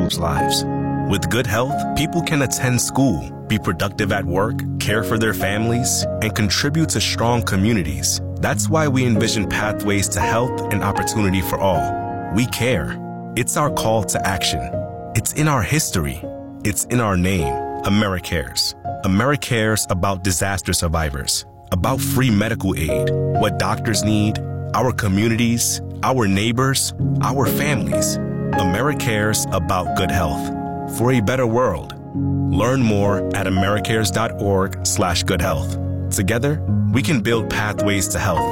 improves lives. With good health, people can attend school, be productive at work, care for their families, and contribute to strong communities. That's why we envision pathways to health and opportunity for all. We care. It's our call to action. It's in our history. It's in our name. AmeriCares. AmeriCares about disaster survivors, about free medical aid, what doctors need, our communities, our neighbors, our families. AmeriCares about good health. For a better world. Learn more at americares.org/goodhealth. Together, we can build pathways to health.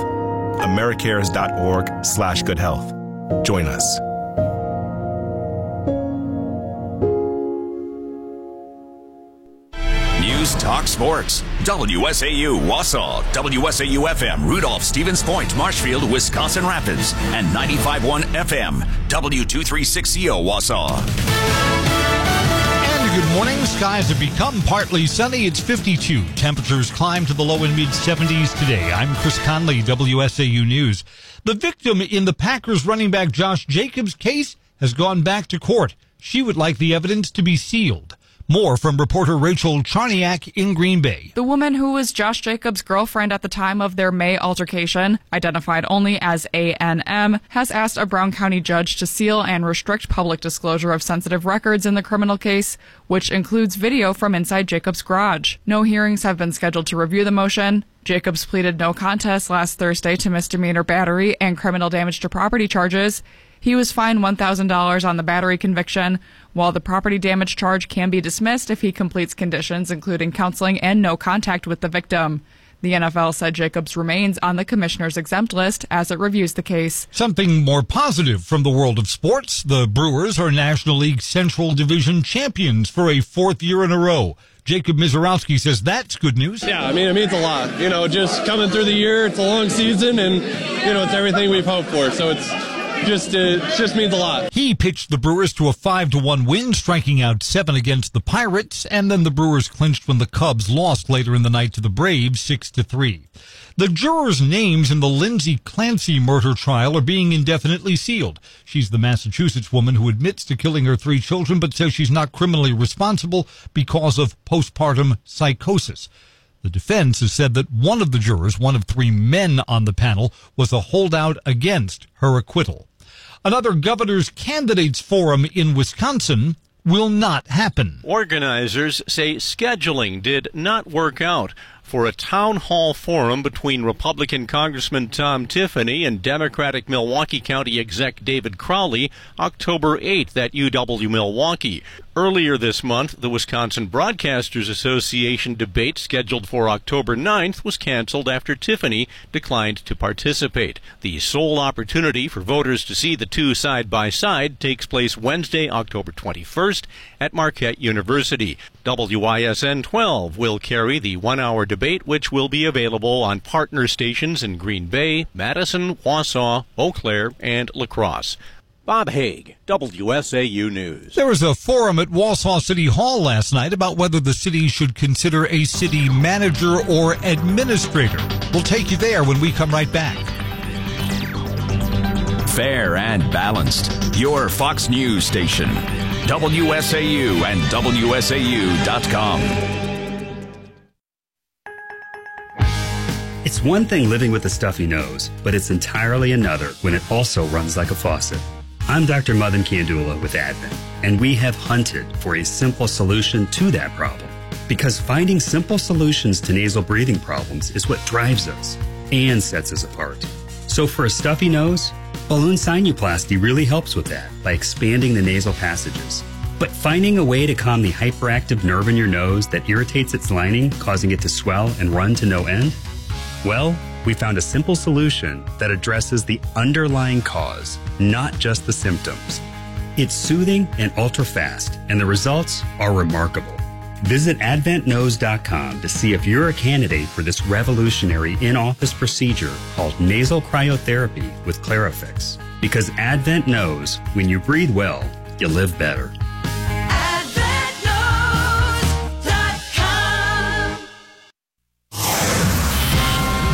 americares.org/goodhealth. Join us. News Talk Sports. WSAU Wausau, WSAU FM Rudolph, Stevens Point, Marshfield, Wisconsin Rapids, and 95.1 FM W236CO Wausau. Good morning. Skies have become partly sunny. It's 52. Temperatures climb to the low and mid-70s today. I'm Chris Conley, WSAU News. The victim in the Packers running back Josh Jacobs' case has gone back to court. She would like the evidence to be sealed. More from reporter Rachel Charniak in Green Bay. The woman who was Josh Jacobs' girlfriend at the time of their May altercation, identified only as A.N.M., has asked a Brown County judge to seal and restrict public disclosure of sensitive records in the criminal case, which includes video from inside Jacobs' garage. No hearings have been scheduled to review the motion. Jacobs pleaded no contest last Thursday to misdemeanor battery and criminal damage to property charges. He was fined $1,000 on the battery conviction, while the property damage charge can be dismissed if he completes conditions including counseling and no contact with the victim. The NFL said Jacobs remains on the commissioner's exempt list as it reviews the case. Something more positive from the world of sports. The Brewers are National League Central Division champions for a fourth year in a row. Jacob Mizorowski says that's good news. Yeah, it means a lot. Just coming through the year, it's a long season, and, it's everything we've hoped for. So it just means a lot. He pitched the Brewers to a 5-1 win, striking out 7 against the Pirates, and then the Brewers clinched when the Cubs lost later in the night to the Braves 6-3. The jurors' names in the Lindsay Clancy murder trial are being indefinitely sealed. She's the Massachusetts woman who admits to killing her 3 children, but says she's not criminally responsible because of postpartum psychosis. The defense has said that one of the jurors, one of 3 men on the panel, was a holdout against her acquittal. Another governor's candidates forum in Wisconsin will not happen. Organizers say scheduling did not work out for a town hall forum between Republican Congressman Tom Tiffany and Democratic Milwaukee County Exec David Crowley October 8th at UW-Milwaukee. Earlier this month, the Wisconsin Broadcasters Association debate scheduled for October 9th was canceled after Tiffany declined to participate. The sole opportunity for voters to see the two side by side takes place Wednesday, October 21st at Marquette University. WISN 12 will carry the 1-hour debate, which will be available on partner stations in Green Bay, Madison, Wausau, Eau Claire, and La Crosse. Bob Haig, WSAU News. There was a forum at Wausau City Hall last night about whether the city should consider a city manager or administrator. We'll take you there when we come right back. Fair and balanced. Your Fox News station. WSAU and WSAU.com. It's one thing living with a stuffy nose, but it's entirely another when it also runs like a faucet. I'm Dr. Madan Kandula with Advent, and we have hunted for a simple solution to that problem. Because finding simple solutions to nasal breathing problems is what drives us and sets us apart. So for a stuffy nose, balloon sinuplasty really helps with that by expanding the nasal passages. But finding a way to calm the hyperactive nerve in your nose that irritates its lining, causing it to swell and run to no end? Well, we found a simple solution that addresses the underlying cause, not just the symptoms. It's soothing and ultra-fast, and the results are remarkable. Visit AdventNose.com to see if you're a candidate for this revolutionary in-office procedure called nasal cryotherapy with Clarifix. Because Advent knows when you breathe well, you live better.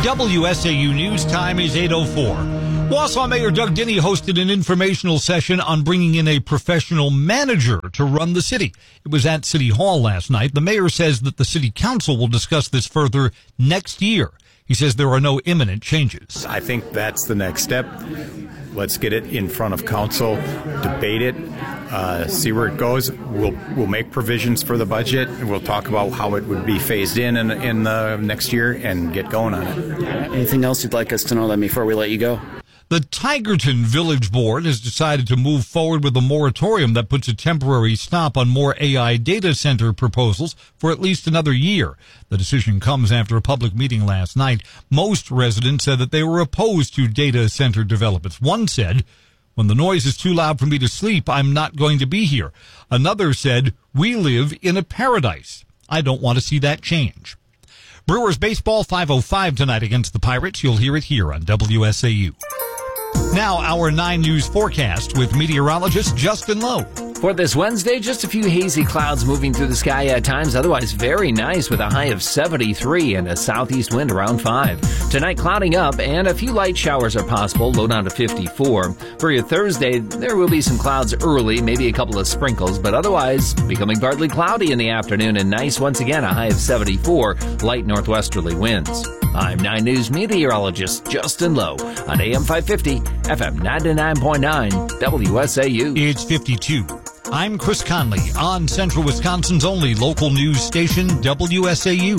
WSAU News Time is 8:04. Wausau Mayor Doug Dinny hosted an informational session on bringing in a professional manager to run the city. It was at City Hall last night. The mayor says that the city council will discuss this further next year. He says there are no imminent changes. I think that's the next step. Let's get it in front of council, debate it, see where it goes. We'll make provisions for the budget, and we'll talk about how it would be phased in the next year and get going on it. Anything else you'd like us to know then before we let you go? The Tigerton Village Board has decided to move forward with a moratorium that puts a temporary stop on more AI data center proposals for at least another year. The decision comes after a public meeting last night. Most residents said that they were opposed to data center developments. One said, "When the noise is too loud for me to sleep, I'm not going to be here." Another said, "We live in a paradise. I don't want to see that change." Brewers baseball 5:05 tonight against the Pirates. You'll hear it here on WSAU. Now, our 9 News forecast with meteorologist Justin Lowe. For this Wednesday, just a few hazy clouds moving through the sky at times. Otherwise, very nice with a high of 73 and a southeast wind around 5. Tonight, clouding up and a few light showers are possible, low down to 54. For your Thursday, there will be some clouds early, maybe a couple of sprinkles, but otherwise becoming partly cloudy in the afternoon and nice once again, a high of 74, light northwesterly winds. I'm 9 News meteorologist Justin Lowe on AM 550, FM 99.9, WSAU. It's 52. I'm Chris Conley on Central Wisconsin's only local news station, WSAU.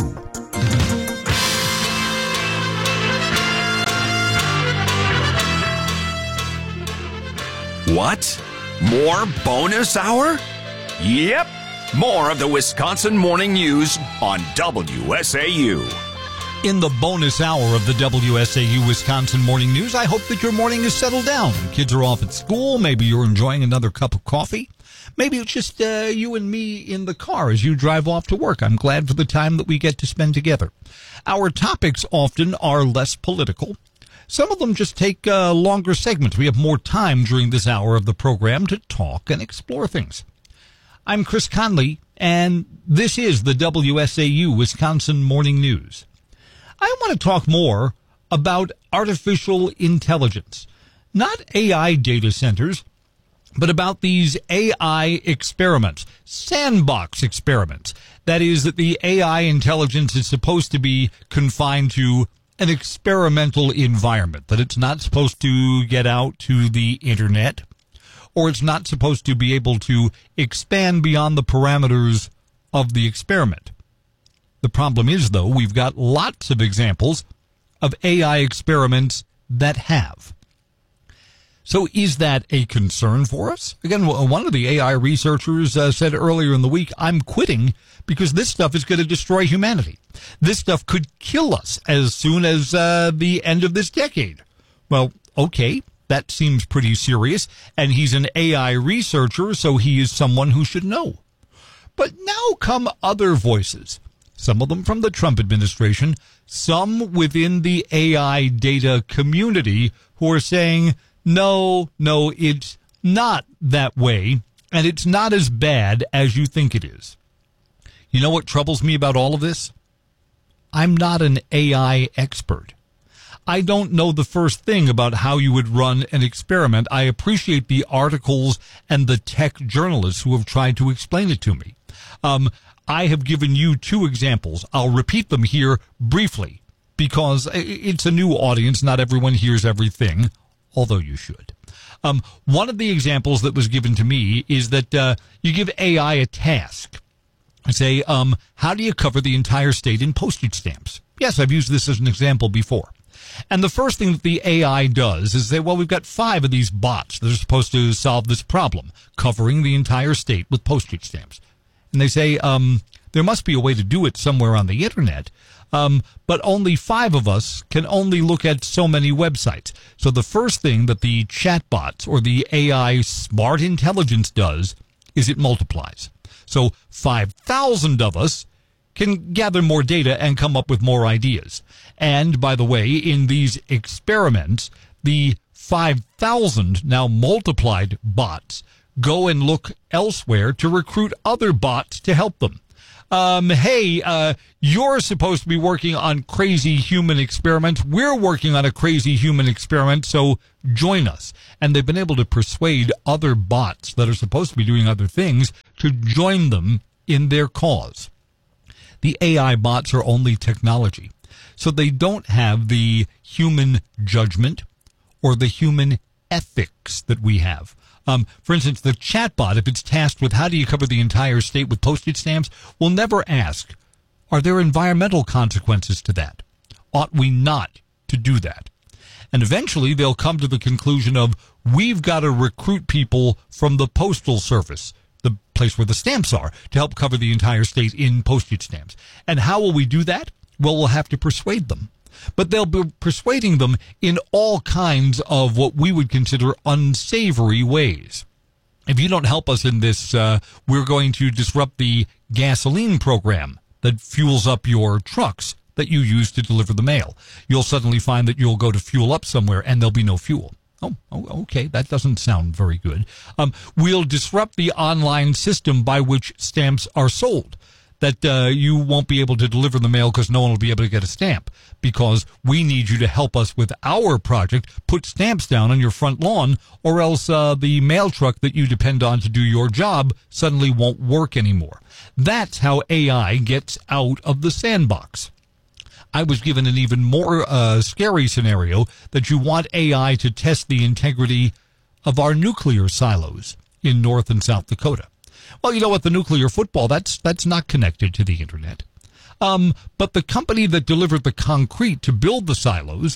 What? More bonus hour? Yep. More of the Wisconsin Morning News on WSAU. In the bonus hour of the WSAU Wisconsin Morning News, I hope that your morning is settled down. Kids are off at school. Maybe you're enjoying another cup of coffee. Maybe it's just you and me in the car as you drive off to work. I'm glad for the time that we get to spend together. Our topics often are less political. Some of them just take longer segments. We have more time during this hour of the program to talk and explore things. I'm Chris Conley, and this is the WSAU Wisconsin Morning News. I want to talk more about artificial intelligence, not AI data centers, but about these AI experiments, sandbox experiments. That is, that the AI intelligence is supposed to be confined to an experimental environment, that it's not supposed to get out to the internet, or it's not supposed to be able to expand beyond the parameters of the experiment. The problem is, though, we've got lots of examples of AI experiments that have. So is that a concern for us? Again, one of the AI researchers said earlier in the week, "I'm quitting because this stuff is going to destroy humanity. This stuff could kill us as soon as the end of this decade." Well, okay, that seems pretty serious, and he's an AI researcher, so he is someone who should know. But now come other voices, some of them from the Trump administration, some within the AI data community who are saying, no, it's not that way, and it's not as bad as you think it is. You know what troubles me about all of this? I'm not an AI expert. I don't know the first thing about how you would run an experiment. I appreciate the articles and the tech journalists who have tried to explain it to me. I have given you 2 examples. I'll repeat them here briefly because it's a new audience. Not everyone hears everything, although you should. One of the examples that was given to me is that you give AI a task. Say, how do you cover the entire state in postage stamps? Yes, I've used this as an example before. And the first thing that the AI does is say, well, we've got 5 of these bots that are supposed to solve this problem, covering the entire state with postage stamps. And they say, there must be a way to do it somewhere on the internet, but only 5 of us can only look at so many websites. So the first thing that the chatbots or the AI smart intelligence does is it multiplies. So 5,000 of us can gather more data and come up with more ideas. And by the way, in these experiments, the 5,000 now multiplied bots go and look elsewhere to recruit other bots to help them. hey, you're supposed to be working on crazy human experiments. We're working on a crazy human experiment, so join us. And they've been able to persuade other bots that are supposed to be doing other things to join them in their cause. The AI bots are only technology, so they don't have the human judgment or the human ethics that we have. For instance, the chatbot, if it's tasked with how do you cover the entire state with postage stamps, will never ask, are there environmental consequences to that? Ought we not to do that? And eventually they'll come to the conclusion of, we've got to recruit people from the Postal Service, the place where the stamps are, to help cover the entire state in postage stamps. And how will we do that? Well, we'll have to persuade them. But they'll be persuading them in all kinds of what we would consider unsavory ways. If you don't help us in this, we're going to disrupt the gasoline program that fuels up your trucks that you use to deliver the mail. You'll suddenly find that you'll go to fuel up somewhere and there'll be no fuel. Oh, okay, that doesn't sound very good. We'll disrupt the online system by which stamps are sold. That you won't be able to deliver the mail because no one will be able to get a stamp, because we need you to help us with our project, put stamps down on your front lawn, or else the mail truck that you depend on to do your job suddenly won't work anymore. That's how AI gets out of the sandbox. I was given an even more scary scenario that you want AI to test the integrity of our nuclear silos in North and South Dakota. Well, you know what? The nuclear football, that's not connected to the internet. But the company that delivered the concrete to build the silos,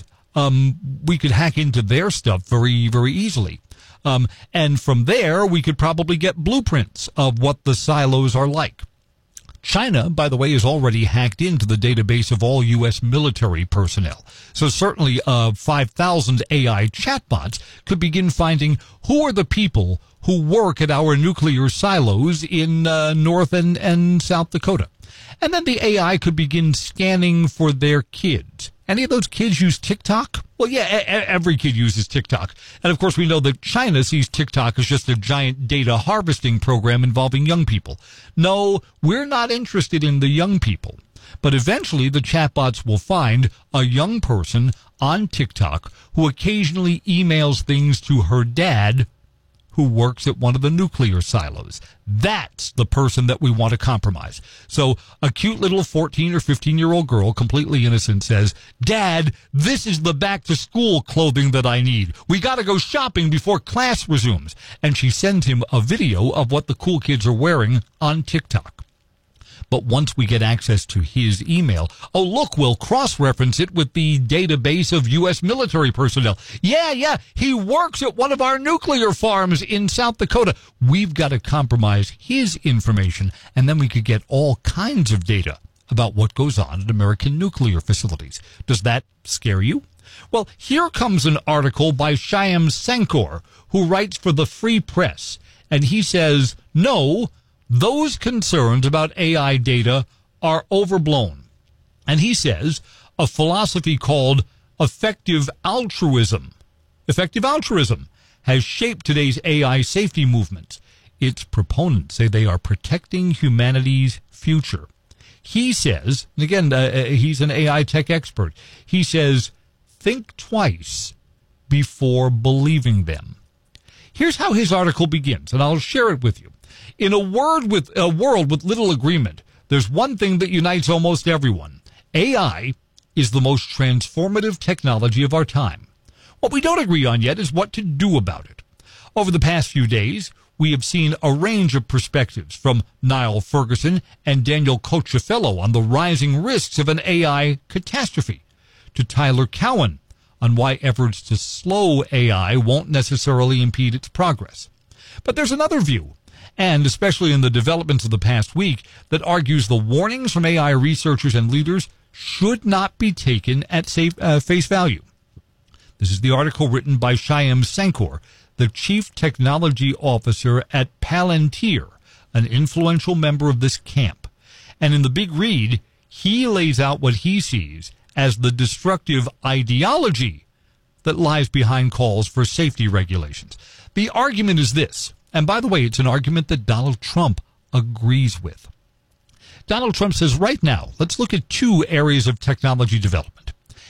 we could hack into their stuff very, very easily. And from there, we could probably get blueprints of what the silos are like. China, by the way, is already hacked into the database of all U.S. military personnel. So certainly 5,000 AI chatbots could begin finding who are the people who work at our nuclear silos in North and South Dakota. And then the AI could begin scanning for their kids. Any of those kids use TikTok? Well, yeah, every kid uses TikTok. And of course, we know that China sees TikTok as just a giant data harvesting program involving young people. No, we're not interested in the young people. But eventually, the chatbots will find a young person on TikTok who occasionally emails things to her dad, who works at one of the nuclear silos. That's the person that we want to compromise. So a cute little 14 or 15-year-old girl, completely innocent, says, Dad, this is the back-to-school clothing that I need. We got to go shopping before class resumes. And she sends him a video of what the cool kids are wearing on TikTok. But once we get access to his email, oh, look, we'll cross-reference it with the database of U.S. military personnel. Yeah, he works at one of our nuclear farms in South Dakota. We've got to compromise his information, and then we could get all kinds of data about what goes on at American nuclear facilities. Does that scare you? Well, here comes an article by Shyam Sankor, who writes for the Free Press, and he says, no, those concerns about AI data are overblown. And he says a philosophy called effective altruism has shaped today's AI safety movement. Its proponents say they are protecting humanity's future. He says, and again, he's an AI tech expert, he says, think twice before believing them. Here's how his article begins, and I'll share it with you. In a world with little agreement, there's one thing that unites almost everyone. AI is the most transformative technology of our time. What we don't agree on yet is what to do about it. Over the past few days, we have seen a range of perspectives from Niall Ferguson and Daniel Cochefello on the rising risks of an AI catastrophe, to Tyler Cowen on why efforts to slow AI won't necessarily impede its progress. But there's another view, and especially in the developments of the past week, that argues the warnings from AI researchers and leaders should not be taken at face value. This is the article written by Shyam Sankor, the Chief Technology Officer at Palantir, an influential member of this camp. And in the big read, he lays out what he sees as the destructive ideology that lies behind calls for safety regulations. The argument is this, and by the way, it's an argument that Donald Trump agrees with. Donald Trump says right now, let's look at two areas of technology development.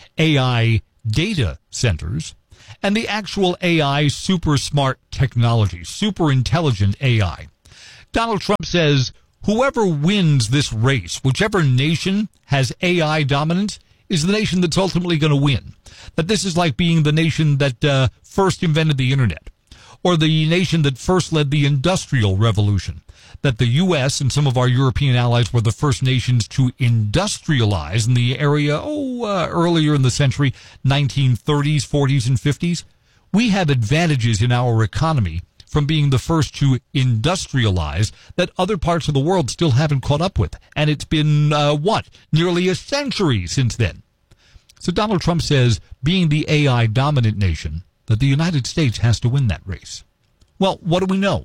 AI data centers and the actual AI super smart technology, super intelligent AI. Donald Trump says whoever wins this race, whichever nation has AI dominance, is the nation that's ultimately going to win. That this is like being the nation that first invented the internet, or the nation that first led the Industrial Revolution. That the U.S. and some of our European allies were the first nations to industrialize in the area, earlier in the century, 1930s, 40s, and 50s. We have advantages in our economy from being the first to industrialize that other parts of the world still haven't caught up with. And it's been, nearly a century since then. So Donald Trump says, being the AI dominant nation, that the United States has to win that race. Well, what do we know?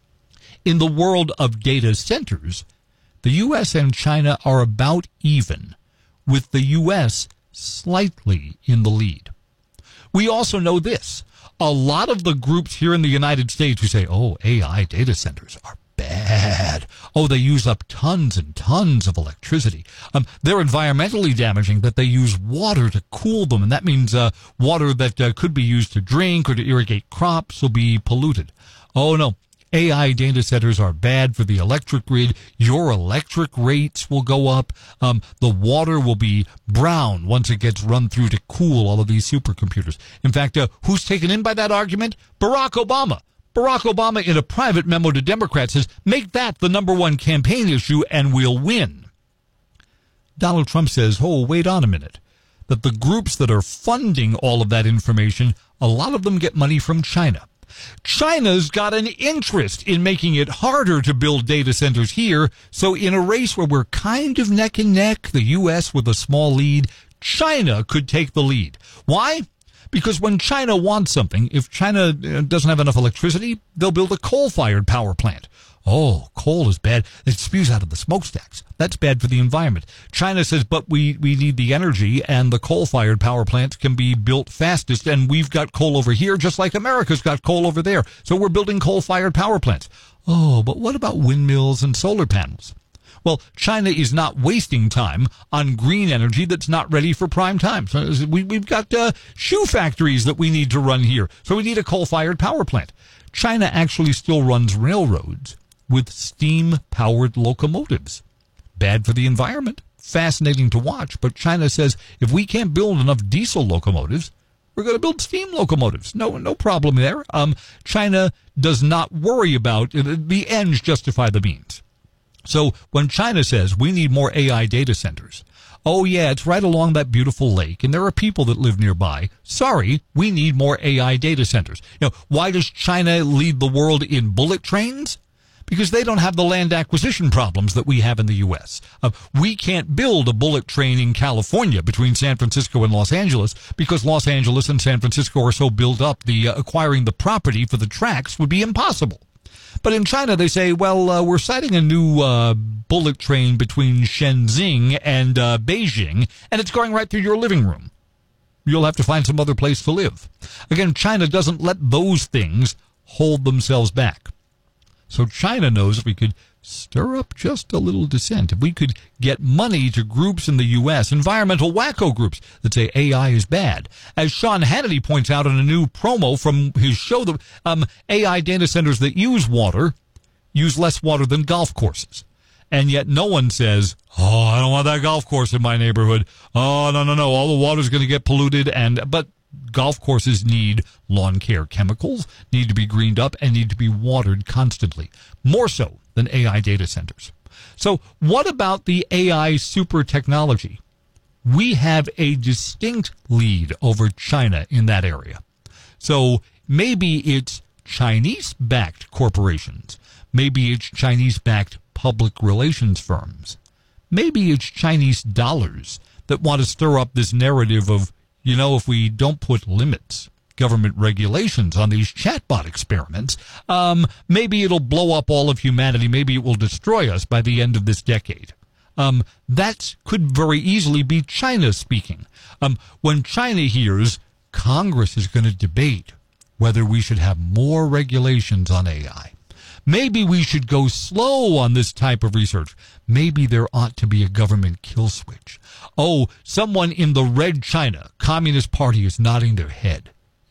In the world of data centers, the U.S. and China are about even, with the U.S. slightly in the lead. We also know this. A lot of the groups here in the United States who say, AI data centers are bad. They use up tons and tons of electricity. They're environmentally damaging, that they use water to cool them, and that means water that could be used to drink or to irrigate crops will be polluted. Oh, no. AI data centers are bad for the electric grid. Your electric rates will go up. The water will be brown once it gets run through to cool all of these supercomputers. In fact, who's taken in by that argument? Barack Obama. Barack Obama, in a private memo to Democrats, says, make that the number one campaign issue and we'll win. Donald Trump says, wait on a minute. That the groups that are funding all of that information, a lot of them get money from China. China's got an interest in making it harder to build data centers here. So in a race where we're kind of neck and neck, the U.S. with a small lead, China could take the lead. Why? Because when China wants something, if China doesn't have enough electricity, they'll build a coal-fired power plant. Coal is bad. It spews out of the smokestacks. That's bad for the environment. China says, but we need the energy, and the coal-fired power plants can be built fastest, and we've got coal over here just like America's got coal over there. So we're building coal-fired power plants. But what about windmills and solar panels? Well, China is not wasting time on green energy that's not ready for prime time. So we've got shoe factories that we need to run here. So we need a coal-fired power plant. China actually still runs railroads with steam-powered locomotives. Bad for the environment. Fascinating to watch. But China says if we can't build enough diesel locomotives, we're going to build steam locomotives. No problem there. China does not worry about the ends justify the means. So when China says we need more AI data centers, it's right along that beautiful lake, and there are people that live nearby. Sorry, we need more AI data centers. Why does China lead the world in bullet trains? Because they don't have the land acquisition problems that we have in the U.S. We can't build a bullet train in California between San Francisco and Los Angeles because Los Angeles and San Francisco are so built up, acquiring the property for the tracks would be impossible. But in China, they say, we're siting a new bullet train between Shenzhen and Beijing, and it's going right through your living room. You'll have to find some other place to live. Again, China doesn't let those things hold themselves back. So China knows if we could stir up just a little dissent, if we could get money to groups in the U.S., environmental wacko groups that say AI is bad. As Sean Hannity points out in a new promo from his show, the AI data centers that use water use less water than golf courses. And yet no one says, I don't want that golf course in my neighborhood. No, all the water's going to get polluted. But golf courses need lawn care chemicals, need to be greened up, and need to be watered constantly, more so than AI data centers. So what about the AI super technology? We have a distinct lead over China in that area. So maybe it's Chinese-backed corporations. Maybe it's Chinese-backed public relations firms. Maybe it's Chinese dollars that want to stir up this narrative of, if we don't put limits, government regulations on these chatbot experiments, maybe it'll blow up all of humanity. Maybe it will destroy us by the end of this decade. That could very easily be China speaking. When China hears Congress is going to debate whether we should have more regulations on AI, Maybe we should go slow on this type of research. Maybe there ought to be a government kill switch. Oh, someone in the Red China Communist Party is nodding their head.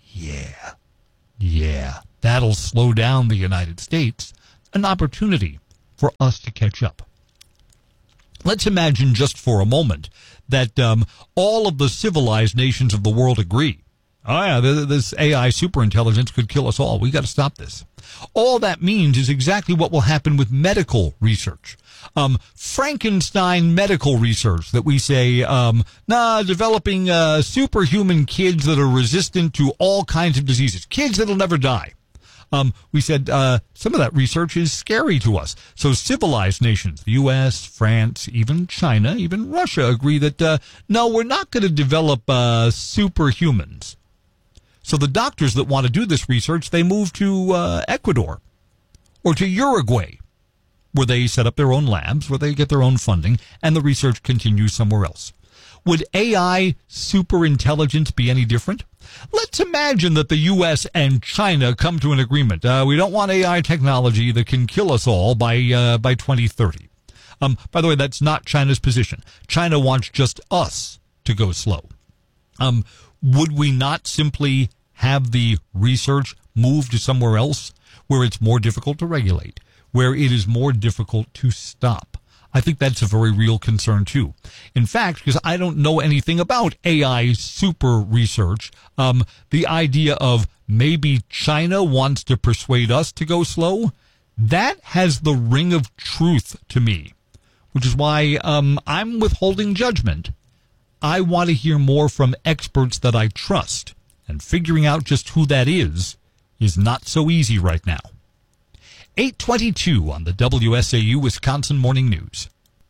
Yeah, that'll slow down the United States. An opportunity for us to catch up. Let's imagine just for a moment that all of the civilized nations of the world agree. Oh, yeah, this AI superintelligence could kill us all. We got to stop this. All that means is exactly what will happen with medical research. Frankenstein medical research that we say, developing superhuman kids that are resistant to all kinds of diseases, kids that'll never die. We said some of that research is scary to us. So civilized nations, the U.S., France, even China, even Russia agree that, no, we're not going to develop superhumans. So the doctors that want to do this research, they move to Ecuador or to Uruguay, where they set up their own labs, where they get their own funding, and the research continues somewhere else. Would AI superintelligence be any different? Let's imagine that the U.S. and China come to an agreement. We don't want AI technology that can kill us all by 2030. By the way, that's not China's position. China wants just us to go slow. Would we not simply have the research move to somewhere else where it's more difficult to regulate, where it is more difficult to stop? I think that's a very real concern, too. In fact, because I don't know anything about AI super research, the idea of maybe China wants to persuade us to go slow, that has the ring of truth to me, which is why I'm withholding judgment. I want to hear more from experts that I trust, and figuring out just who that is not so easy right now. 8:22 on the WSAU Wisconsin Morning News.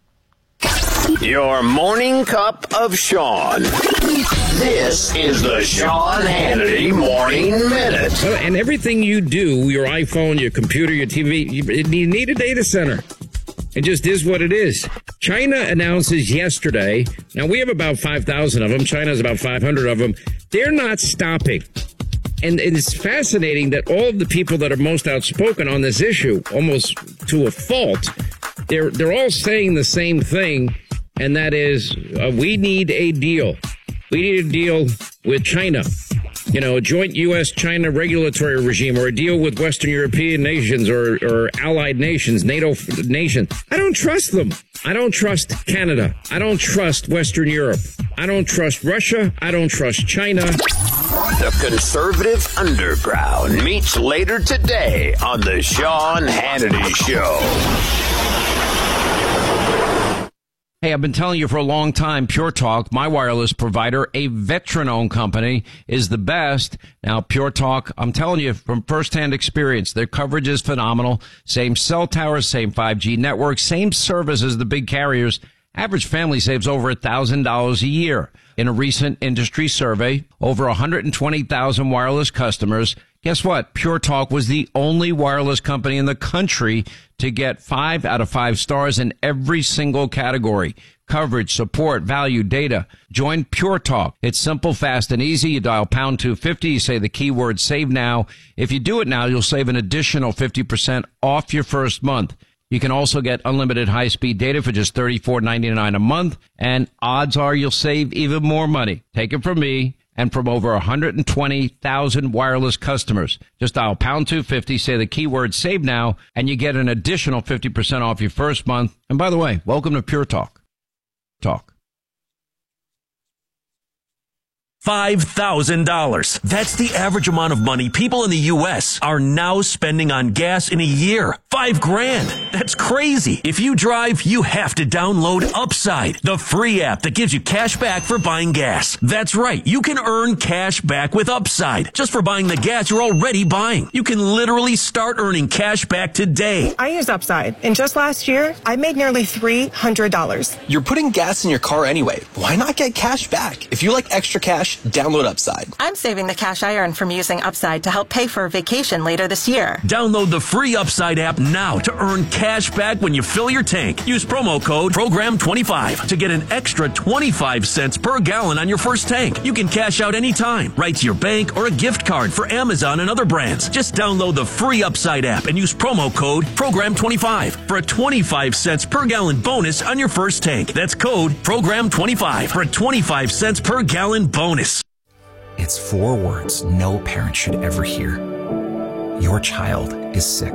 Your morning cup of Sean. This is the Sean Hannity Morning Minute. And everything you do, your iPhone, your computer, your TV, you need a data center. It just is what it is. China announces yesterday, now we have about 5,000 of them. China has about 500 of them. They're not stopping. And it's fascinating that all of the people that are most outspoken on this issue, almost to a fault, they're all saying the same thing, and that is, we need a deal. We need a deal with China. You know, a joint U.S.-China regulatory regime, or a deal with Western European nations or allied nations, NATO nations. I don't trust them. I don't trust Canada. I don't trust Western Europe. I don't trust Russia. I don't trust China. The Conservative Underground meets later today on the Sean Hannity Show. Hey, I've been telling you for a long time, Pure Talk, my wireless provider, a veteran-owned company, is the best. Now, Pure Talk, I'm telling you from firsthand experience, their coverage is phenomenal. Same cell towers, same 5G network, same service as the big carriers. Average family saves over $1,000 a year. In a recent industry survey, over 120,000 wireless customers. Guess what? Pure Talk was the only wireless company in the country to get 5 out of 5 stars in every single category. Coverage, support, value, data. Join Pure Talk. It's simple, fast, and easy. You dial pound 250. You say the keyword save now. If you do it now, you'll save an additional 50% off your first month. You can also get unlimited high-speed data for just $34.99 a month, and odds are you'll save even more money. Take it from me and from over 120,000 wireless customers. Just dial pound 250, say the keyword save now, and you get an additional 50% off your first month. And by the way, welcome to Pure Talk. $5,000. That's the average amount of money people in the U.S. are now spending on gas in a year. $5,000. That's crazy. If you drive, you have to download Upside, the free app that gives you cash back for buying gas. That's right. You can earn cash back with Upside just for buying the gas you're already buying. You can literally start earning cash back today. I use Upside, and just last year, I made nearly $300. You're putting gas in your car anyway. Why not get cash back? If you like extra cash, Cash. Download Upside. I'm saving the cash I earn from using Upside to help pay for a vacation later this year. Download the free Upside app now to earn cash back when you fill your tank. Use promo code PROGRAM25 to get an extra 25 cents per gallon on your first tank. You can cash out anytime, right to your bank or a gift card for Amazon and other brands. Just download the free Upside app and use promo code PROGRAM25 for a 25 cents per gallon bonus on your first tank. That's code PROGRAM25 for a 25 cents per gallon bonus. It's 4 words no parent should ever hear. Your child is sick.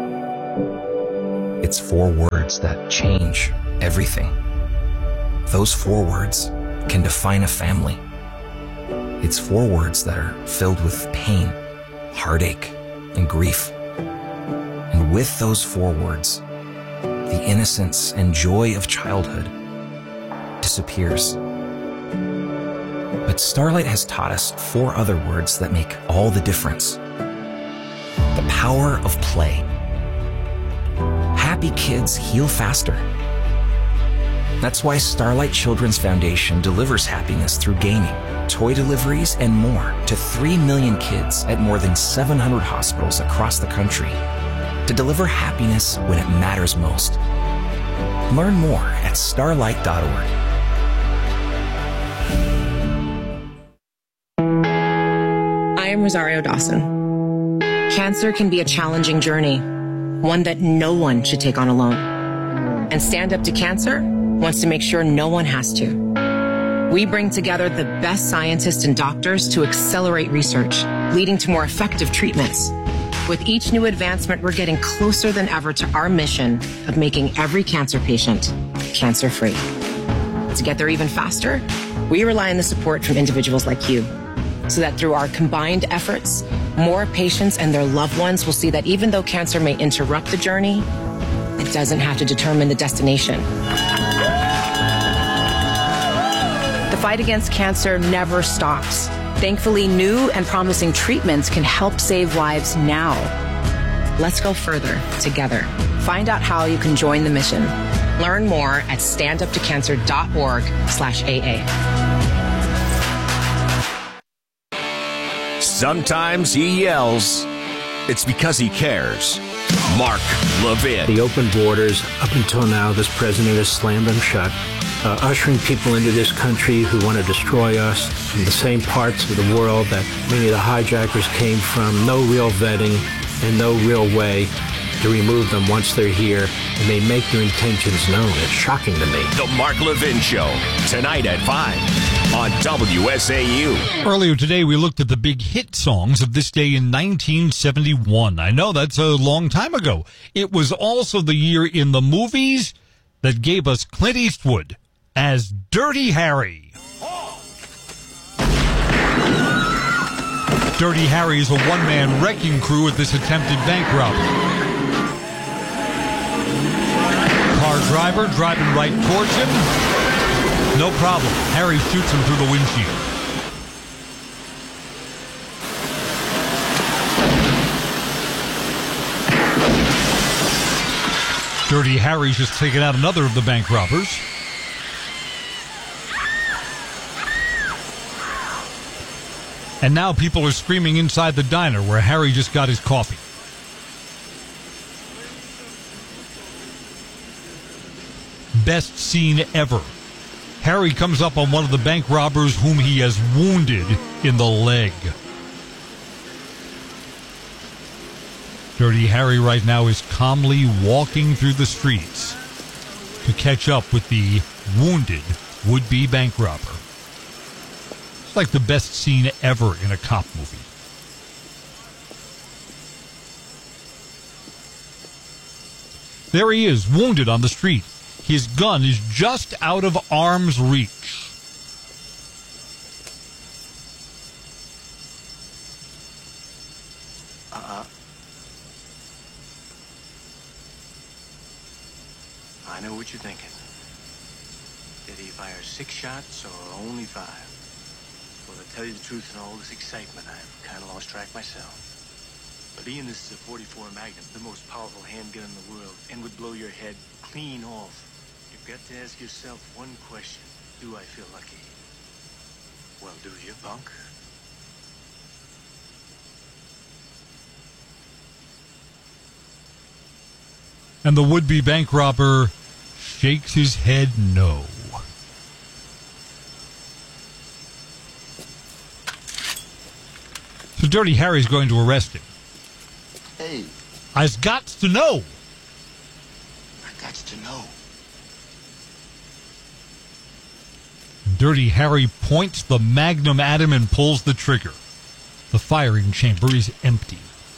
It's 4 words that change everything. Those 4 words can define a family. It's 4 words that are filled with pain, heartache, and grief. And with those 4 words, the innocence and joy of childhood disappears. But Starlight has taught us 4 other words that make all the difference. The power of play. Happy kids heal faster. That's why Starlight Children's Foundation delivers happiness through gaming, toy deliveries, and more to 3 million kids at more than 700 hospitals across the country to deliver happiness when it matters most. Learn more at starlight.org. I am Rosario Dawson. Cancer can be a challenging journey, one that no one should take on alone. And Stand Up to Cancer wants to make sure no one has to. We bring together the best scientists and doctors to accelerate research, leading to more effective treatments. With each new advancement, we're getting closer than ever to our mission of making every cancer patient cancer-free. To get there even faster, we rely on the support from individuals like you, so that through our combined efforts, more patients and their loved ones will see that even though cancer may interrupt the journey, it doesn't have to determine the destination. The fight against cancer never stops. Thankfully, new and promising treatments can help save lives now. Let's go further together. Find out how you can join the mission. Learn more at standuptocancer.org/AA. Sometimes he yells. It's because he cares. Mark Levin. The open borders, up until now, this president has slammed them shut, ushering people into this country who want to destroy us from the same parts of the world that many of the hijackers came from. No real vetting and no real way to remove them once they're here, and they make their intentions known. It's shocking to me. The Mark Levin Show, tonight at 5 on WSAU. Earlier today, we looked at the big hit songs of this day in 1971. I know that's a long time ago. It was also the year in the movies that gave us Clint Eastwood as Dirty Harry. Dirty Harry is a one-man wrecking crew at this attempted bank robbery. Car driver driving right towards him. No problem. Harry shoots him through the windshield. Dirty Harry's just taken out another of the bank robbers. And now people are screaming inside the diner where Harry just got his coffee. Best scene ever. Harry comes up on one of the bank robbers whom he has wounded in the leg. Dirty Harry right now is calmly walking through the streets to catch up with the wounded would-be bank robber. It's like the best scene ever in a cop movie. There he is, wounded on the street. His gun is just out of arm's reach. I know what you're thinking. Did he fire 6 shots or only 5? Well, to tell you the truth, in all this excitement, I've kind of lost track myself. But Ian, this is a .44 Magnum, the most powerful handgun in the world, and would blow your head clean off. You've got to ask yourself one question. Do I feel lucky? Well, do you, punk? And the would-be bank robber shakes his head no. So Dirty Harry's going to arrest him. Hey. I've got to know. I got to know. Dirty Harry points the magnum at him and pulls the trigger. The firing chamber is empty.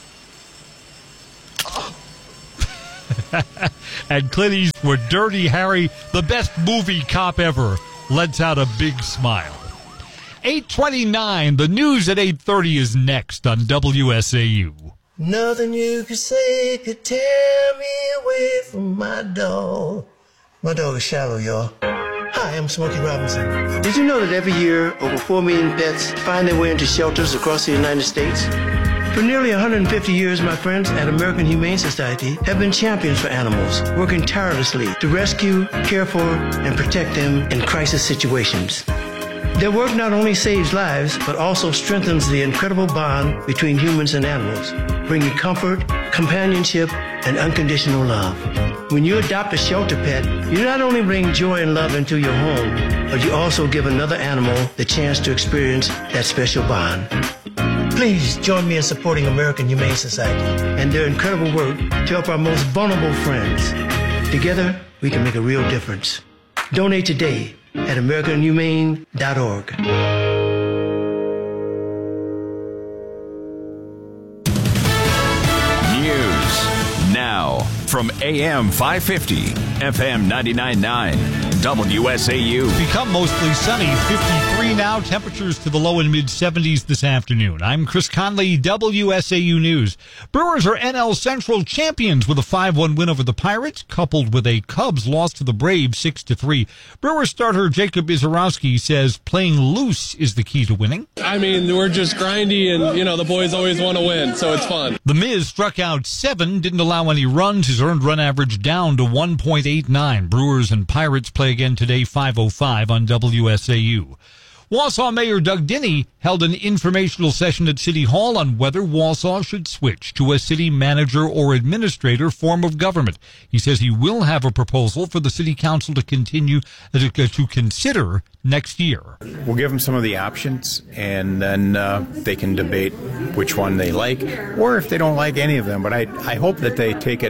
And Clint Eastwood, Dirty Harry, the best movie cop ever, lets out a big smile. 8:29, the news at 8:30 is next on WSAU. Nothing you could say could tear me away from my dog. My dog is shallow, y'all. Hi, I'm Smokey Robinson. Did you know that every year over 4 million pets find their way into shelters across the United States? For nearly 150 years, my friends at American Humane Society have been champions for animals, working tirelessly to rescue, care for, and protect them in crisis situations. Their work not only saves lives, but also strengthens the incredible bond between humans and animals, bringing comfort, companionship, and unconditional love. When you adopt a shelter pet, you not only bring joy and love into your home, but you also give another animal the chance to experience that special bond. Please join me in supporting American Humane Society and their incredible work to help our most vulnerable friends. Together, we can make a real difference. Donate today at AmericanHumane.org. News now from AM 550, FM 99.9, WSAU. Become mostly sunny, 53 now, temperatures to the low and mid-70s this afternoon. I'm Chris Conley, WSAU News. Brewers are NL Central champions with a 5-1 win over the Pirates, coupled with a Cubs loss to the Braves 6-3. Brewers starter Jacob Izarowski says playing loose is the key to winning. I mean, we're just grindy, and, the boys always want to win, so it's fun. The Miz struck out 7, didn't allow any runs. His earned run average down to 1.89. Brewers and Pirates play again today, 5:05 on WSAU. Wausau Mayor Doug Dinney held an informational session at City Hall on whether Wausau should switch to a city manager or administrator form of government. He says he will have a proposal for the city council to continue to consider next year. We'll give them some of the options, and then they can debate which one they like, or if they don't like any of them. But I hope that they take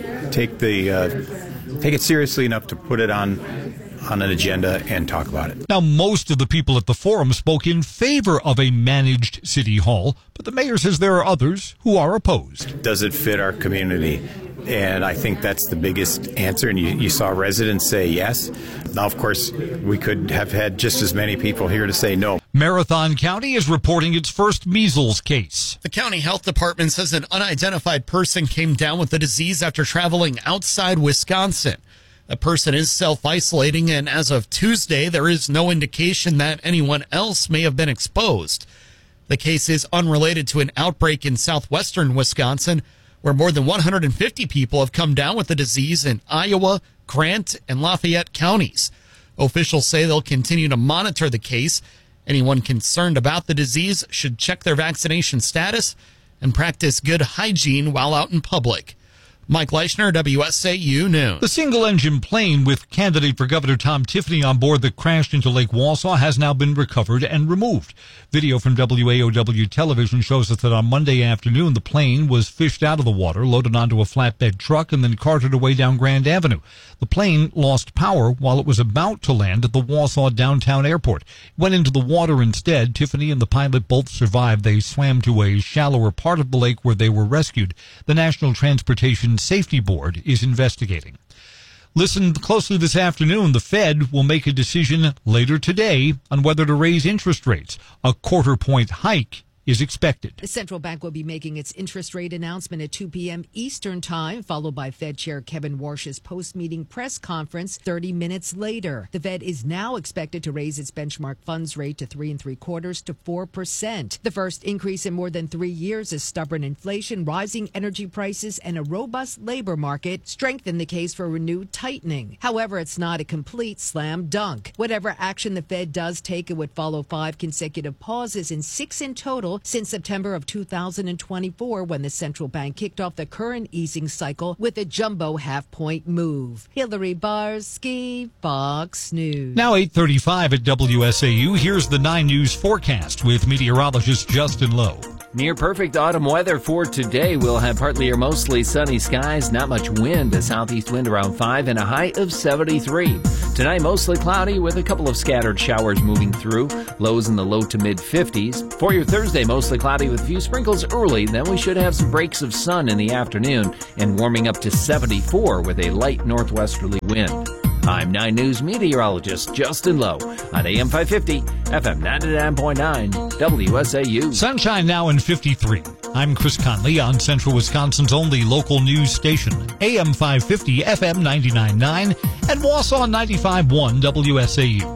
it seriously enough to put it on an agenda and talk about it. Now, most of the people at the forum spoke in favor of a managed city hall, but the mayor says there are others who are opposed. Does it fit our community? And I think that's the biggest answer. And you saw residents say yes. Now, of course, we could have had just as many people here to say no. Marathon County is reporting its first measles case. The county health department says an unidentified person came down with the disease after traveling outside Wisconsin. The person is self-isolating, and as of Tuesday, there is no indication that anyone else may have been exposed. The case is unrelated to an outbreak in southwestern Wisconsin, where more than 150 people have come down with the disease in Iowa, Grant, and Lafayette counties. Officials say they'll continue to monitor the case. Anyone concerned about the disease should check their vaccination status and practice good hygiene while out in public. Mike Leischner, WSAU News. The single-engine plane with candidate for Governor Tom Tiffany on board that crashed into Lake Wausau has now been recovered and removed. Video from WAOW television shows us that on Monday afternoon, the plane was fished out of the water, loaded onto a flatbed truck, and then carted away down Grand Avenue. The plane lost power while it was about to land at the Wausau downtown airport. It went into the water instead. Tiffany and the pilot both survived. They swam to a shallower part of the lake where they were rescued. The National Transportation Safety Board is investigating. Listen closely this afternoon. The Fed will make a decision later today on whether to raise interest rates. A quarter-point hike is expected. The central bank will be making its interest rate announcement at 2 p.m. Eastern Time, followed by Fed Chair Kevin Warsh's post-meeting press conference 30 minutes later. The Fed is now expected to raise its benchmark funds rate to 3 3/4 to 4%. The first increase in more than 3 years as stubborn inflation, rising energy prices, and a robust labor market strengthen the case for renewed tightening. However, it's not a complete slam dunk. Whatever action the Fed does take, it would follow 5 consecutive pauses and 6 in total since September of 2024, when the central bank kicked off the current easing cycle with a jumbo half-point move. Hillary Barsky, Fox News. Now 8:35 at WSAU. Here's the 9 News forecast with meteorologist Justin Lowe. Near perfect autumn weather for today. We'll have partly or mostly sunny skies, not much wind, a southeast wind around 5 and a high of 73. Tonight, mostly cloudy with a couple of scattered showers moving through, lows in the low to mid 50s. For your Thursday, mostly cloudy with a few sprinkles early, then we should have some breaks of sun in the afternoon and warming up to 74 with a light northwesterly wind. I'm 9 News meteorologist Justin Lowe on AM 550, FM 99.9, WSAU. Sunshine now in 53. I'm Chris Conley on Central Wisconsin's only local news station, AM 550, FM 99.9, and Wausau 95.1 WSAU.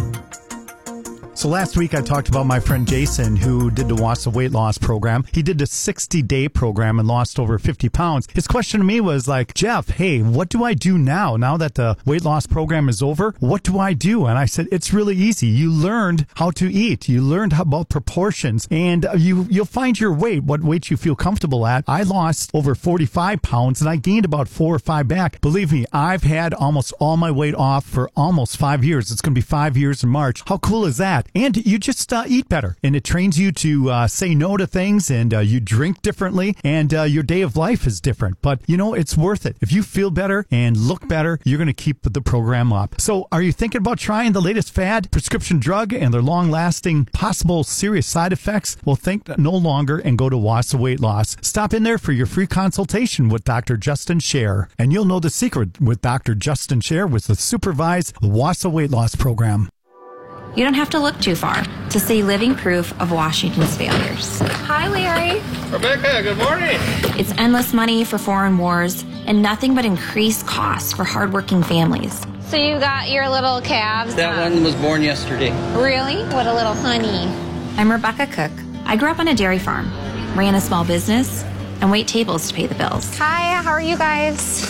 So last week I talked about my friend Jason, who did the Wausau weight loss program. He did the 60-day program and lost over 50 pounds. His question to me was like, Jeff, hey, what do I do now that the weight loss program is over? What do I do? And I said, it's really easy. You learned how to eat. You learned about proportions, and you'll find your weight, what weight you feel comfortable at. I lost over 45 pounds and I gained about 4 or 5 back. Believe me, I've had almost all my weight off for almost 5 years. It's going to be 5 years in March. How cool is that? And you just eat better, and it trains you to say no to things, and you drink differently, and your day of life is different. But, it's worth it. If you feel better and look better, you're going to keep the program up. So are you thinking about trying the latest fad, prescription drug, and their long-lasting, possible serious side effects? Well, think no longer and go to Wausau Weight Loss. Stop in there for your free consultation with Dr. Justin Scher, and you'll know the secret with Dr. Justin Scher with the supervised Wausau Weight Loss program. You don't have to look too far to see living proof of Washington's failures. Hi, Larry. Rebecca, good morning. It's endless money for foreign wars and nothing but increased costs for hardworking families. So you got your little calves? That one was born yesterday. Really? What a little honey. I'm Rebecca Cook. I grew up on a dairy farm, ran a small business, and wait tables to pay the bills. Hi, how are you guys?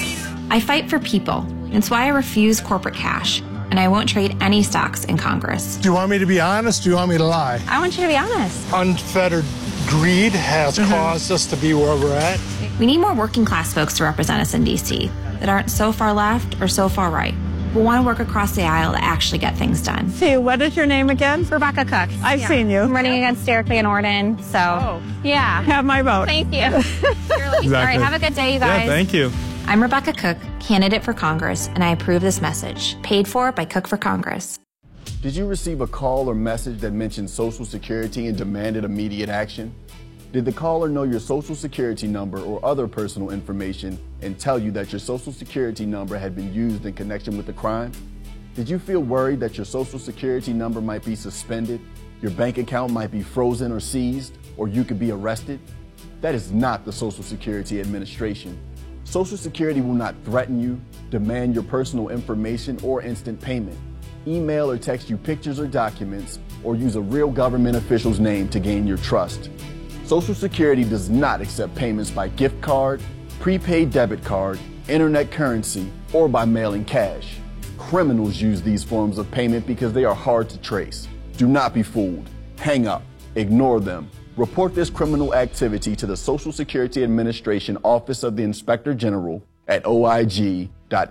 I fight for people. It's why I refuse corporate cash. And I won't trade any stocks in Congress. Do you want me to be honest? Do you want me to lie? I want you to be honest. Unfettered greed has caused us to be where we're at. We need more working class folks to represent us in D.C. that aren't so far left or so far right. We want to work across the aisle to actually get things done. See, what is your name again? Rebecca Cook. I've seen you. I'm running against Derek Van Orden, so yeah. Have my vote. Thank you. All right, have a good day, you guys. Yeah, thank you. I'm Rebecca Cook, candidate for Congress, and I approve this message. Paid for by Cook for Congress. Did you receive a call or message that mentioned Social Security and demanded immediate action? Did the caller know your Social Security number or other personal information and tell you that your Social Security number had been used in connection with the crime? Did you feel worried that your Social Security number might be suspended, your bank account might be frozen or seized, or you could be arrested? That is not the Social Security Administration. Social Security will not threaten you, demand your personal information, or instant payment, email or text you pictures or documents, or use a real government official's name to gain your trust. Social Security does not accept payments by gift card, prepaid debit card, internet currency, or by mailing cash. Criminals use these forms of payment because they are hard to trace. Do not be fooled. Hang up. Ignore them. Report this criminal activity to the Social Security Administration Office of the Inspector General at oig.ssa.gov.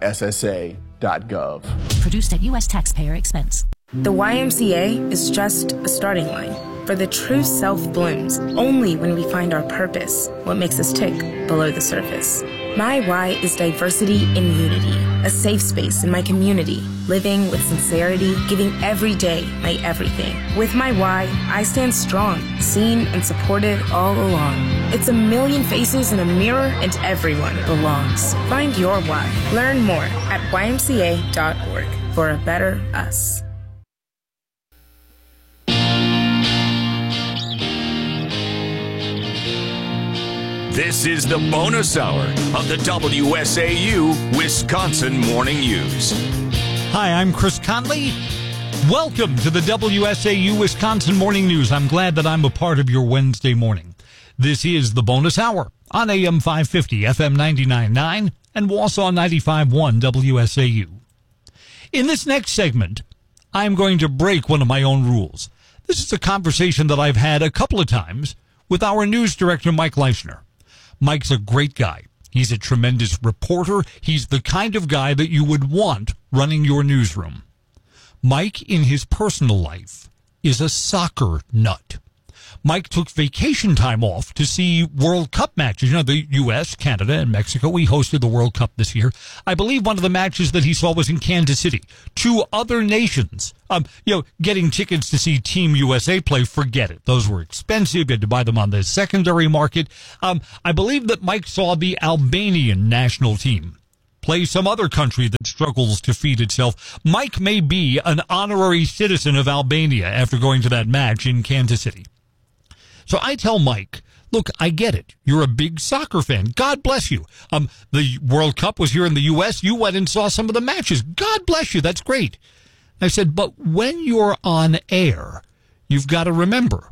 Produced at U.S. taxpayer expense. The YMCA is just a starting line. For the true self blooms only when we find our purpose, what makes us tick below the surface. My why is diversity in unity, a safe space in my community, living with sincerity, giving every day my everything. With my why, I stand strong, seen and supported all along. It's a million faces in a mirror and everyone belongs. Find your why. Learn more at ymca.org for a better us. This is the bonus hour of the WSAU Wisconsin Morning News. Hi, I'm Chris Conley. Welcome to the WSAU Wisconsin Morning News. I'm glad that I'm a part of your Wednesday morning. This is the bonus hour on AM 550, FM 99.9, and Wausau 95.1 WSAU. In this next segment, I'm going to break one of my own rules. This is a conversation that I've had a couple of times with our news director, Mike Leishner. Mike's a great guy. He's a tremendous reporter. He's the kind of guy that you would want running your newsroom. Mike, in his personal life, is a soccer nut. Mike took vacation time off to see World Cup matches. You know, the U.S., Canada, and Mexico. We hosted the World Cup this year. I believe one of the matches that he saw was in Kansas City. Two other nations. Getting tickets to see Team USA play, forget it. Those were expensive. You had to buy them on the secondary market. I believe that Mike saw the Albanian national team play some other country that struggles to feed itself. Mike may be an honorary citizen of Albania after going to that match in Kansas City. So I tell Mike, look, I get it. You're a big soccer fan. God bless you. The World Cup was here in the U.S. You went and saw some of the matches. God bless you. That's great. I said, but when you're on air, you've got to remember,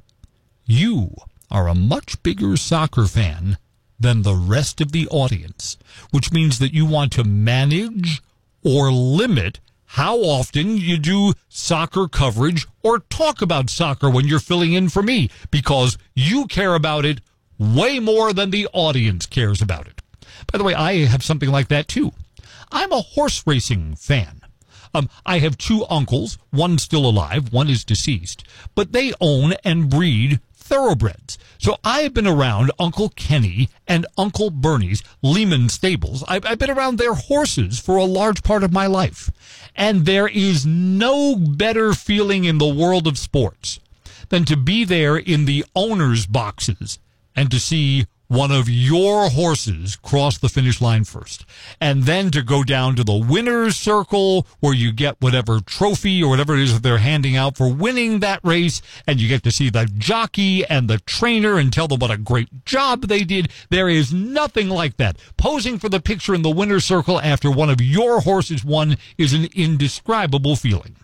you are a much bigger soccer fan than the rest of the audience, which means that you want to manage or limit how often you do soccer coverage or talk about soccer when you're filling in for me, because you care about it way more than the audience cares about it. By the way, I have something like that too. I'm a horse racing fan. I have two uncles, one still alive, one is deceased, but they own and breed thoroughbreds. So I have been around Uncle Kenny and Uncle Bernie's Lehman Stables. I've been around their horses for a large part of my life. And there is no better feeling in the world of sports than to be there in the owner's boxes and to see one of your horses cross the finish line first. And then to go down to the winner's circle where you get whatever trophy or whatever it is that they're handing out for winning that race. And you get to see the jockey and the trainer and tell them what a great job they did. There is nothing like that. Posing for the picture in the winner's circle after one of your horses won is an indescribable feeling.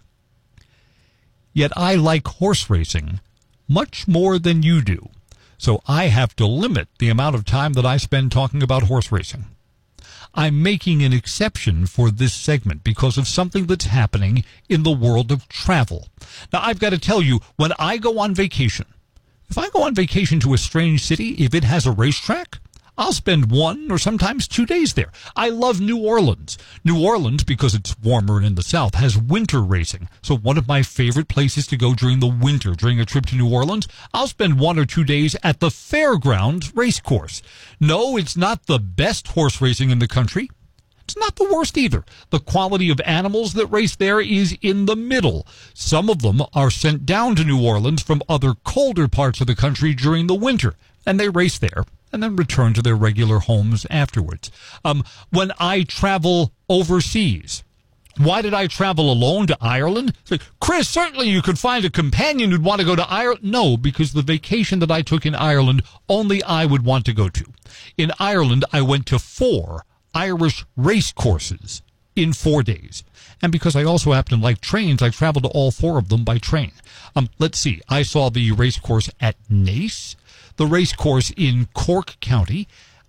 Yet I like horse racing much more than you do. So I have to limit the amount of time that I spend talking about horse racing. I'm making an exception for this segment because of something that's happening in the world of travel. Now, I've got to tell you, when I go on vacation, if I go on vacation to a strange city, if it has a racetrack, I'll spend 1 or sometimes 2 days there. I love New Orleans. New Orleans, because it's warmer and in the south, has winter racing. So one of my favorite places to go during the winter, during a trip to New Orleans, I'll spend 1 or 2 days at the Fairgrounds Racecourse. No, it's not the best horse racing in the country. It's not the worst either. The quality of animals that race there is in the middle. Some of them are sent down to New Orleans from other colder parts of the country during the winter, and they race there and then return to their regular homes afterwards. When I travel overseas, why did I travel alone to Ireland? Chris, certainly you could find a companion who'd want to go to Ireland. No, because the vacation that I took in Ireland, only I would want to go to. In Ireland, I went to 4 Irish race courses in 4 days. And because I also happen to like trains, I traveled to all 4 of them by train. Let's see. I saw the race course at Naas, the race course in Cork County.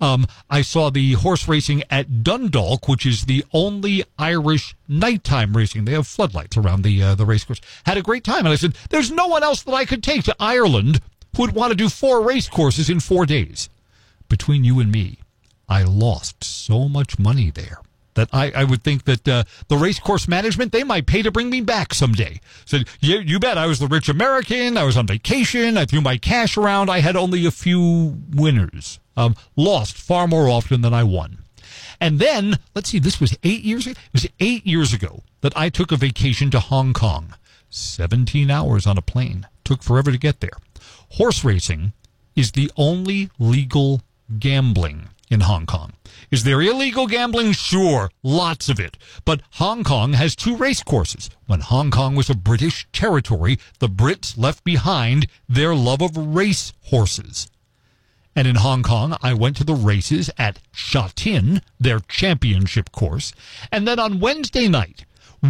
I saw the horse racing at Dundalk, which is the only Irish nighttime racing. They have floodlights around the race course. Had a great time. And I said, there's no one else that I could take to Ireland who would want to do 4 race courses in 4 days. Between you and me, I lost so much money there that I would think that the race course management, they might pay to bring me back someday. Said, you bet. I was the rich American. I was on vacation. I threw my cash around. I had only a few winners. Lost far more often than I won. And then, let's see, this was 8 years ago. It was 8 years ago that I took a vacation to Hong Kong. 17 hours on a plane. Took forever to get there. Horse racing is the only legal gambling in Hong Kong. Is there illegal gambling? Sure, lots of it. But Hong Kong has 2 race courses. When Hong Kong was a British territory, the Brits left behind their love of race horses. And in Hong Kong, I went to the races at Sha Tin, their championship course. And then on Wednesday night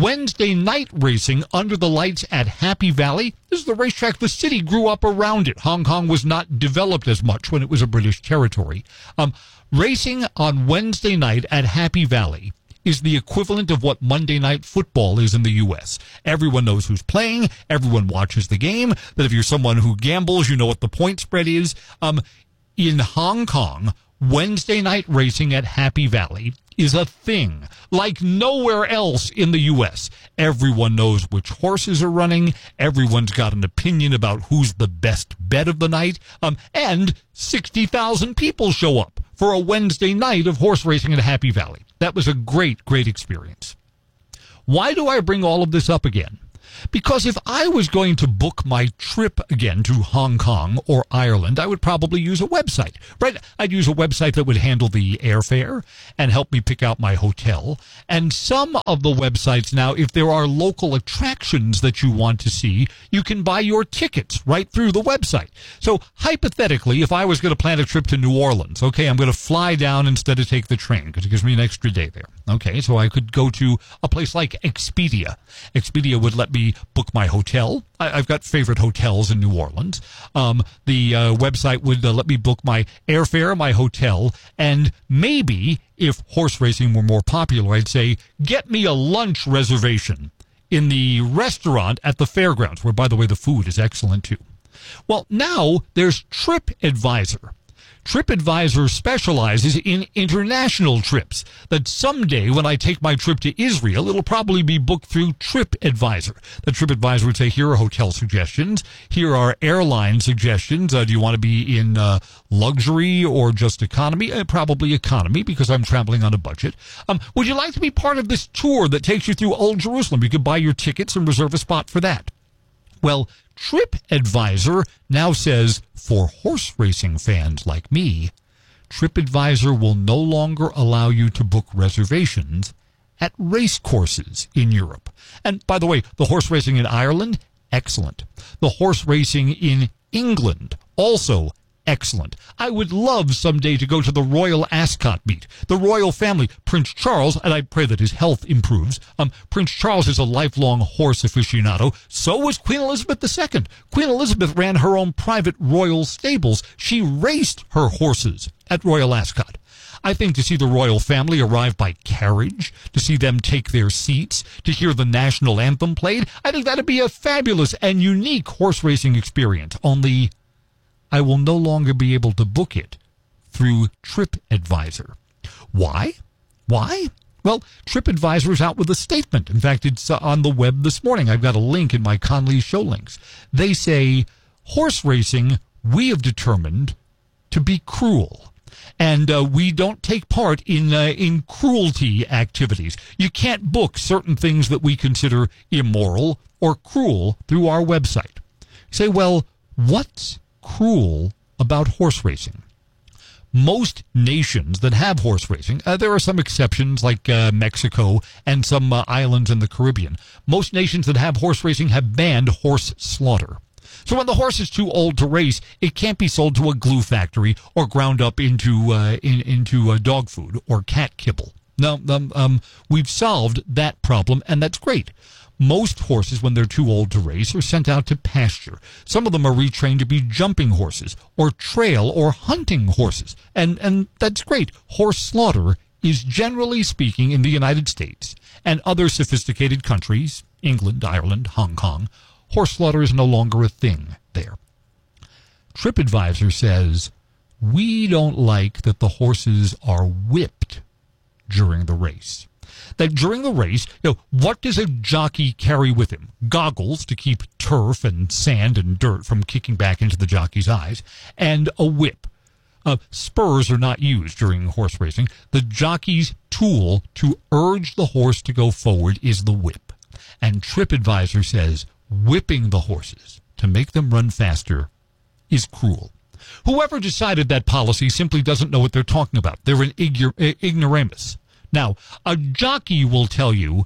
racing under the lights at Happy Valley. This is the racetrack. The city grew up around it. Hong Kong was not developed as much when it was a British territory. Racing on Wednesday night at Happy Valley is the equivalent of what Monday Night Football is in the U.S. Everyone knows who's playing. Everyone watches the game. That if you're someone who gambles, you know what the point spread is. In Hong Kong, Wednesday night racing at Happy Valley is a thing like nowhere else in the U.S. Everyone knows which horses are running. Everyone's got an opinion about who's the best bet of the night. And 60,000 people show up for a Wednesday night of horse racing at Happy Valley. That was a great, great experience. Why do I bring all of this up again? Because if I was going to book my trip again to Hong Kong or Ireland, I would probably use a website, right? I'd use a website that would handle the airfare and help me pick out my hotel. And some of the websites now, if there are local attractions that you want to see, you can buy your tickets right through the website. So hypothetically, if I was going to plan a trip to New Orleans, okay, I'm going to fly down instead of take the train because it gives me an extra day there. Okay, so I could go to a place like Expedia. Expedia would let me book my hotel. I've got favorite hotels in New Orleans. The website would let me book my airfare, my hotel, and maybe if horse racing were more popular, I'd say, get me a lunch reservation in the restaurant at the fairgrounds, where, by the way, the food is excellent too. Well, now there's TripAdvisor. TripAdvisor specializes in international trips. That someday when I take my trip to Israel, it'll probably be booked through TripAdvisor. The TripAdvisor would say, here are hotel suggestions. Here are airline suggestions. Do you want to be in luxury or just economy? Probably economy because I'm traveling on a budget. Would you like to be part of this tour that takes you through Old Jerusalem? You could buy your tickets and reserve a spot for that. Well, TripAdvisor now says, for horse racing fans like me, TripAdvisor will no longer allow you to book reservations at race courses in Europe. And by the way, the horse racing in Ireland, excellent. The horse racing in England, also excellent. I would love someday to go to the Royal Ascot meet. The royal family, Prince Charles, and I pray that his health improves. Prince Charles is a lifelong horse aficionado. So was Queen Elizabeth II. Queen Elizabeth ran her own private royal stables. She raced her horses at Royal Ascot. I think to see the royal family arrive by carriage, to see them take their seats, to hear the national anthem played, I think that'd be a fabulous and unique horse racing experience. Only I will no longer be able to book it through TripAdvisor. Why? Why? Well, TripAdvisor is out with a statement. In fact, it's on the web this morning. I've got a link in my Conley's show links. They say, horse racing, we have determined to be cruel. And we don't take part in cruelty activities. You can't book certain things that we consider immoral or cruel through our website. You say, well, what's cruel about horse racing? Most nations that have horse racing, there are some exceptions like Mexico and some islands in the Caribbean. Most nations that have horse racing have banned horse slaughter. So when the horse is too old to race, it can't be sold to a glue factory or ground up into dog food or cat kibble. No, we've solved that problem, and that's great. Most horses, when they're too old to race, are sent out to pasture. Some of them are retrained to be jumping horses or trail or hunting horses. And that's great. Horse slaughter is, generally speaking, in the United States and other sophisticated countries, England, Ireland, Hong Kong, horse slaughter is no longer a thing there. TripAdvisor says, we don't like that the horses are whipped during the race. That during the race, what does a jockey carry with him? Goggles to keep turf and sand and dirt from kicking back into the jockey's eyes, and a whip. Spurs are not used during horse racing. The jockey's tool to urge the horse to go forward is the whip. And TripAdvisor says whipping the horses to make them run faster is cruel. Whoever decided that policy simply doesn't know what they're talking about. They're an ignoramus. Now, a jockey will tell you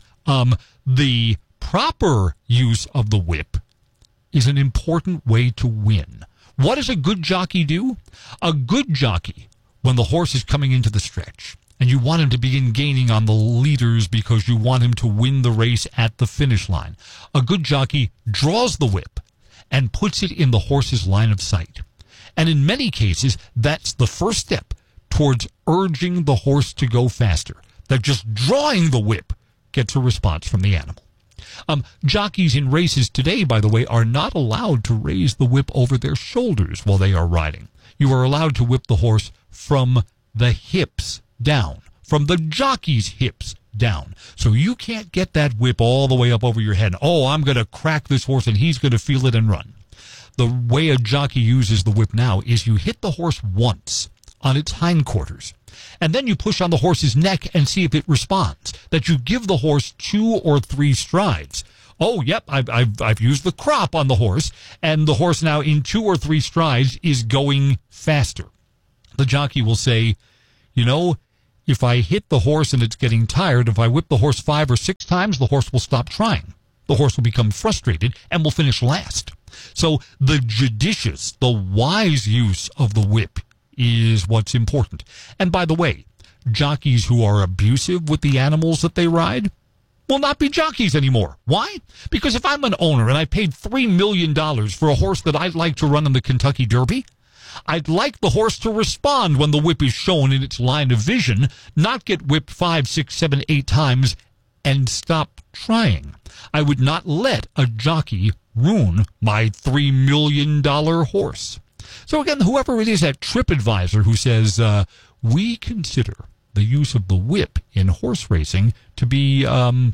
the proper use of the whip is an important way to win. What does a good jockey do? A good jockey, when the horse is coming into the stretch, and you want him to begin gaining on the leaders because you want him to win the race at the finish line, a good jockey draws the whip and puts it in the horse's line of sight. And in many cases, that's the first step towards urging the horse to go faster. That just drawing the whip gets a response from the animal. Jockeys in races today, by the way, are not allowed to raise the whip over their shoulders while they are riding. You are allowed to whip the horse from the hips down, from the jockey's hips down. So you can't get that whip all the way up over your head. Oh, I'm going to crack this horse and he's going to feel it and run. The way a jockey uses the whip now is you hit the horse once on its hindquarters, and then you push on the horse's neck and see if it responds. That you give the horse 2 or 3 strides. Oh, yep, I've used the crop on the horse, and the horse now in 2 or 3 strides is going faster. The jockey will say, you know, if I hit the horse and it's getting tired, if I whip the horse 5 or 6 times, the horse will stop trying. The horse will become frustrated and will finish last. So the judicious, the wise use of the whip is what's important. And by the way, jockeys who are abusive with the animals that they ride will not be jockeys anymore. Why? Because if I'm an owner and I paid $3 million for a horse that I'd like to run in the Kentucky Derby, I'd like the horse to respond when the whip is shown in its line of vision, not get whipped 5, 6, 7, 8 times and stop trying. I would not let a jockey ruin my $3 million horse. So again, whoever it is at TripAdvisor who says, we consider the use of the whip in horse racing to be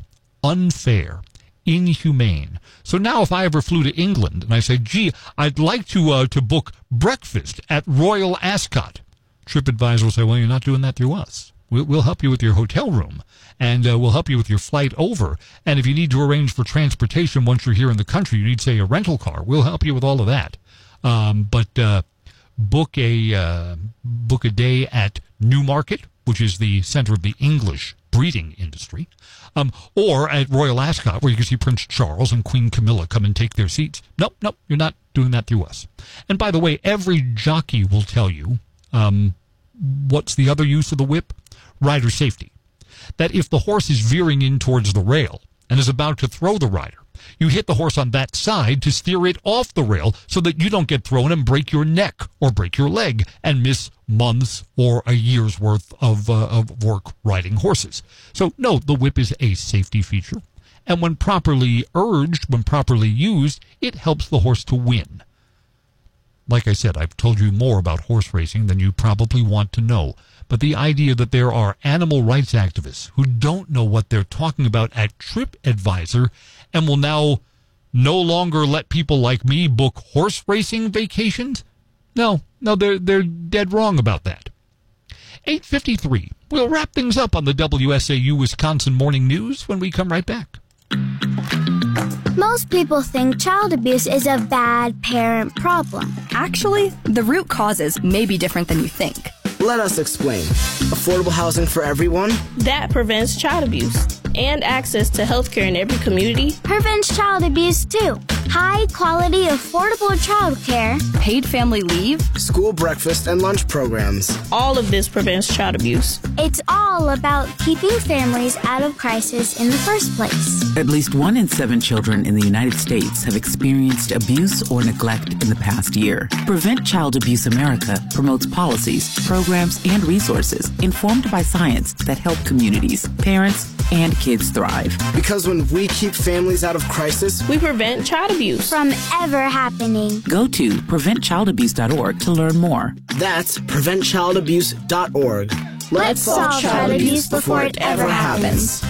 unfair, inhumane. So now if I ever flew to England and I say, gee, I'd like to book breakfast at Royal Ascot, TripAdvisor will say, well, you're not doing that through us. We'll help you with your hotel room, and we'll help you with your flight over. And if you need to arrange for transportation once you're here in the country, you need, say, a rental car. We'll help you with all of that. But book a day at Newmarket, which is the center of the English breeding industry, or at Royal Ascot, where you can see Prince Charles and Queen Camilla come and take their seats. Nope, you're not doing that through us. And by the way, every jockey will tell you, what's the other use of the whip? Rider safety. That if the horse is veering in towards the rail and is about to throw the rider, you hit the horse on that side to steer it off the rail so that you don't get thrown and break your neck or break your leg and miss months or a year's worth of work riding horses. So, no, the whip is a safety feature. And when properly urged, when properly used, it helps the horse to win. Like I said, I've told you more about horse racing than you probably want to know. But the idea that there are animal rights activists who don't know what they're talking about at TripAdvisor and will now no longer let people like me book horse racing vacations? No, they're dead wrong about that. 8:53. We'll wrap things up on the WSAU Wisconsin Morning News when we come right back. Most people think child abuse is a bad parent problem. Actually, the root causes may be different than you think. Let us explain. Affordable housing for everyone? That prevents child abuse. And access to health care in every community. Prevents child abuse, too. High quality, affordable child care. Paid family leave. School breakfast and lunch programs. All of this prevents child abuse. It's all about keeping families out of crisis in the first place. At least 1 in 7 children in the United States have experienced abuse or neglect in the past year. Prevent Child Abuse America promotes policies, programs, and resources informed by science that help communities, parents, and kids thrive. Because when we keep families out of crisis, we prevent child abuse from ever happening. Go to preventchildabuse.org to learn more. That's preventchildabuse.org. Let's solve child abuse before it ever happens.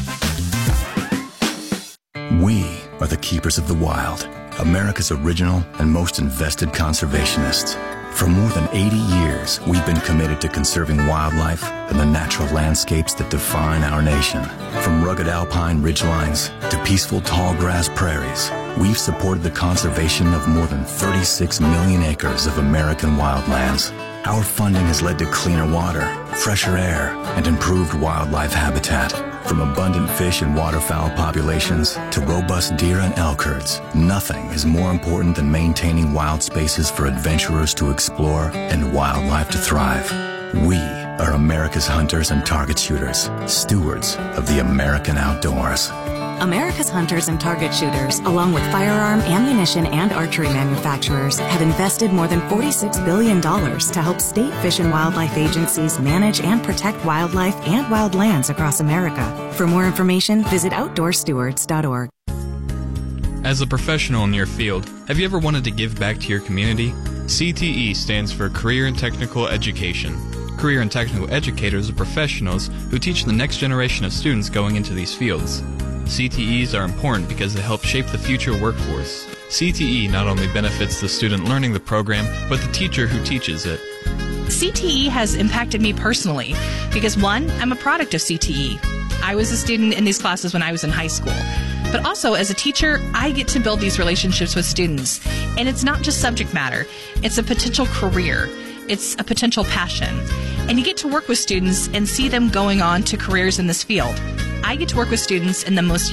We are the keepers of the wild, America's original and most invested conservationists. For more than 80 years, we've been committed to conserving wildlife and the natural landscapes that define our nation. From rugged alpine ridgelines to peaceful tall grass prairies, we've supported the conservation of more than 36 million acres of American wildlands. Our funding has led to cleaner water, fresher air, and improved wildlife habitat. From abundant fish and waterfowl populations to robust deer and elk herds, nothing is more important than maintaining wild spaces for adventurers to explore and wildlife to thrive. We are America's hunters and target shooters, stewards of the American outdoors. America's hunters and target shooters, along with firearm, ammunition, and archery manufacturers, have invested more than $46 billion to help state fish and wildlife agencies manage and protect wildlife and wildlands across America. For more information, visit OutdoorStewards.org. As a professional in your field, have you ever wanted to give back to your community? CTE stands for Career and Technical Education. Career and technical educators are professionals who teach the next generation of students going into these fields. CTEs are important because they help shape the future workforce. CTE not only benefits the student learning the program, but the teacher who teaches it. CTE has impacted me personally because, one, I'm a product of CTE. I was a student in these classes when I was in high school. But also, as a teacher, I get to build these relationships with students. And it's not just subject matter. It's a potential career. It's a potential passion. And you get to work with students and see them going on to careers in this field. I get to work with students in the most